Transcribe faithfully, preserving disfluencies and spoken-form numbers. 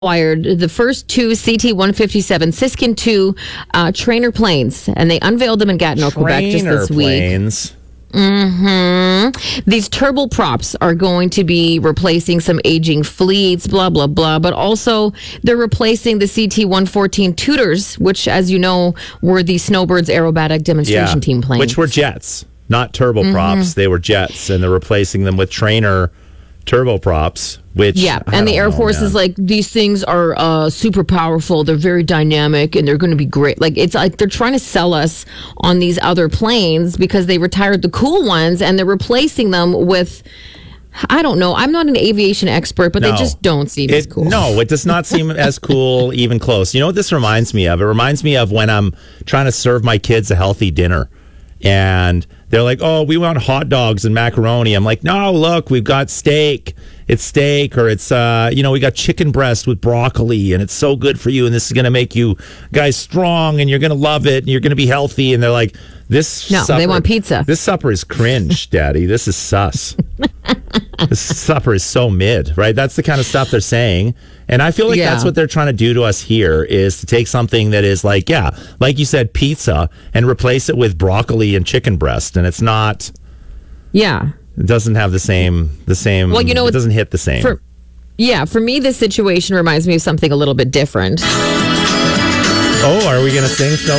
acquired the first two C T one fifty-seven Siskin two uh, trainer planes, and they unveiled them in Gatineau, Quebec just this planes. week. Mm-hmm. These turboprops are going to be replacing some aging fleets, blah, blah, blah. But also, they're replacing the C T one fourteen Tutors, which, as you know, were the Snowbirds aerobatic demonstration yeah, team planes. Which were jets, not turboprops. Mm-hmm. They were jets, and they're replacing them with trainer turboprops. Which yeah, I and the Air know, Force man. is like, these things are uh, super powerful. They're very dynamic, and they're going to be great. Like, it's like they're trying to sell us on these other planes because they retired the cool ones, and they're replacing them with, I don't know. I'm not an aviation expert, but no. they just don't seem it, as cool. No, it does not seem as cool, even close. You know what this reminds me of? It reminds me of when I'm trying to serve my kids a healthy dinner. And they're like, oh, we want hot dogs and macaroni. I'm like, no, look, we've got steak. It's steak, or it's, uh, you know, we got chicken breast with broccoli, and it's so good for you, and this is going to make you guys strong, and you're going to love it, and you're going to be healthy. And they're like, this No, supper, they want pizza. This supper is cringe, Daddy. This is sus. This supper is so mid, right? That's the kind of stuff they're saying. And I feel like Yeah. that's what they're trying to do to us here, is to take something that is like, yeah, like you said, pizza, and replace it with broccoli and chicken breast. And it's not, Yeah. it doesn't have the same, the same, Well, you know, it doesn't hit the same. For, yeah, for me, this situation reminds me of something a little bit different. Oh, are we going to sing Snow